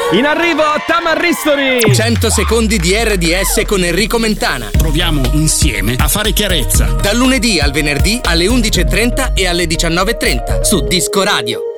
In arrivo Tamarristori. 100 secondi di RDS con Enrico Mentana. Proviamo insieme a fare chiarezza. Dal lunedì al venerdì alle 11:30 e alle 19:30 su Disco Radio.